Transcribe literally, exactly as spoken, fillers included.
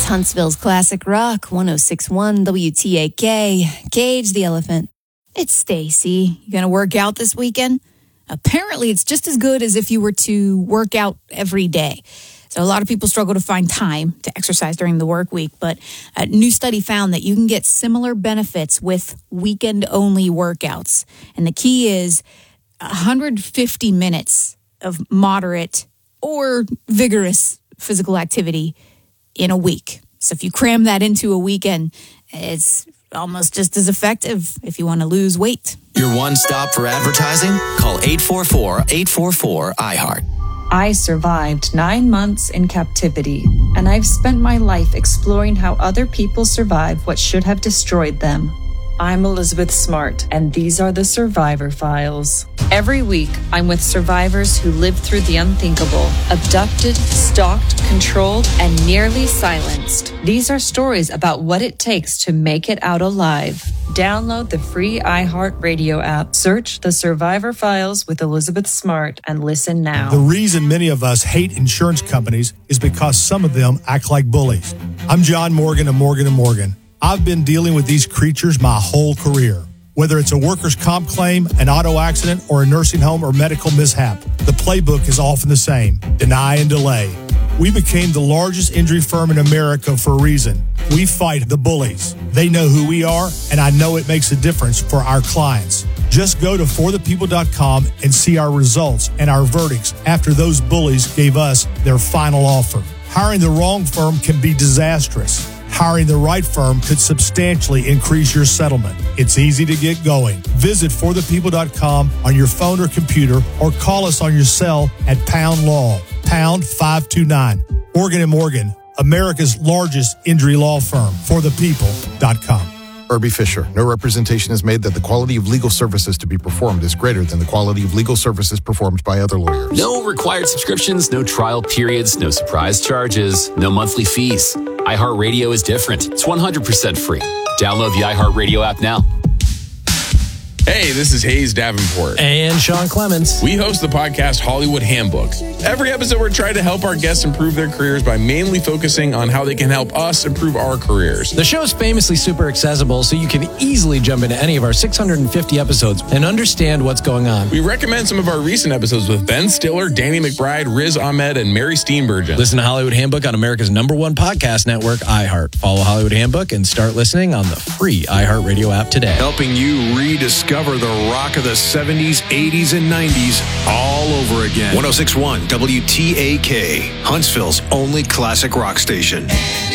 It's Huntsville's Classic Rock, one oh six point one W T A K. Cage the Elephant. It's Stacy. You gonna work out this weekend? Apparently, it's just as good as if you were to work out every day. So a lot of people struggle to find time to exercise during the work week, but a new study found that you can get similar benefits with weekend-only workouts. And the key is one hundred fifty minutes of moderate or vigorous physical activity in a week. So if you cram that into a weekend, it's almost just as effective if you want to lose weight. Your one stop for advertising? Call eight four four, eight four four, I heart. I survived nine months in captivity, and I've spent my life exploring how other people survive what should have destroyed them. I'm Elizabeth Smart, and these are the Survivor Files. Every week, I'm with survivors who lived through the unthinkable, abducted, stalked, controlled, and nearly silenced. These are stories about what it takes to make it out alive. Download the free iHeartRadio app, search the Survivor Files with Elizabeth Smart, and listen now. The reason many of us hate insurance companies is because some of them act like bullies. I'm John Morgan of Morgan and Morgan. I've been dealing with these creatures my whole career. Whether it's a workers' comp claim, an auto accident, or a nursing home or medical mishap, the playbook is often the same: deny and delay. We became the largest injury firm in America for a reason. We fight the bullies. They know who we are, and I know it makes a difference for our clients. Just go to for the people dot com and see our results and our verdicts after those bullies gave us their final offer. Hiring the wrong firm can be disastrous. Hiring the right firm could substantially increase your settlement. It's easy to get going. Visit for the people dot com on your phone or computer, or call us on your cell at pound law, pound five two nine. Morgan and Morgan, America's largest injury law firm. for the people dot com. Irby Fisher. No representation is made that the quality of legal services to be performed is greater than the quality of legal services performed by other lawyers. No required subscriptions, no trial periods, no surprise charges, no monthly fees. iHeartRadio is different. It's one hundred percent free. Download the iHeartRadio app now. Hey, this is Hayes Davenport. And Sean Clemens. We host the podcast Hollywood Handbook. Every episode, we're trying to help our guests improve their careers by mainly focusing on how they can help us improve our careers. The show is famously super accessible, so you can easily jump into any of our six hundred fifty episodes and understand what's going on. We recommend some of our recent episodes with Ben Stiller, Danny McBride, Riz Ahmed, and Mary Steenburgen. Listen to Hollywood Handbook on America's number one podcast network, iHeart. Follow Hollywood Handbook and start listening on the free iHeartRadio app today. Helping you rediscover the rock of the seventies, eighties, and nineties all over again. one oh six point one W T A K, Huntsville's only classic rock station.